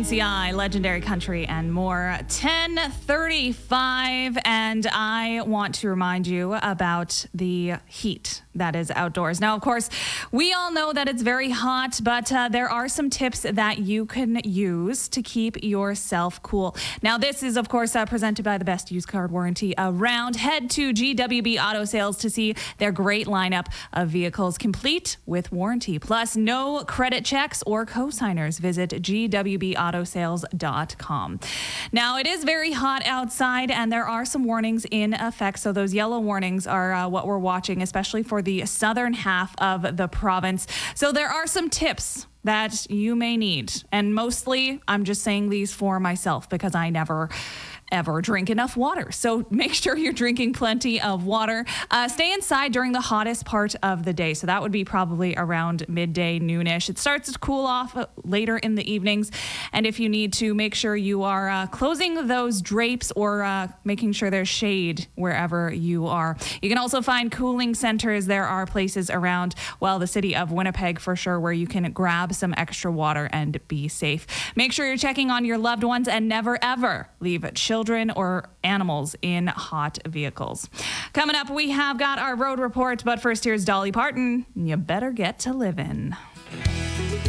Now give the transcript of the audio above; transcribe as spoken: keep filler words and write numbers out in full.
N C I, Legendary Country, and more. ten thirty-five, and I want to remind you about the heat that is outdoors. Now, of course, we all know that it's very hot, but uh, there are some tips that you can use to keep yourself cool. Now, this is, of course, uh, presented by the best used car warranty around. Head to G W B Auto Sales to see their great lineup of vehicles complete with warranty. Plus, no credit checks or cosigners. Visit G W B auto sales dot com. Now, it is very hot outside, and there are some warnings in effect. So those yellow warnings are uh, what we're watching, especially for the southern half of the province. So there are some tips that you may need. And mostly, I'm just saying these for myself because I never ever drink enough water. So make sure you're drinking plenty of water. Uh, stay inside during the hottest part of the day. So that would be probably around midday, noonish. It starts to cool off later in the evenings. And if you need to, make sure you are uh, closing those drapes or uh, making sure there's shade wherever you are. You can also find cooling centers. There are places around, well, the city of Winnipeg for sure, where you can grab some extra water and be safe. Make sure you're checking on your loved ones and never ever leave children Children or animals in hot vehicles. Coming up, we have got our road report, but first here's Dolly Parton. You better get to living.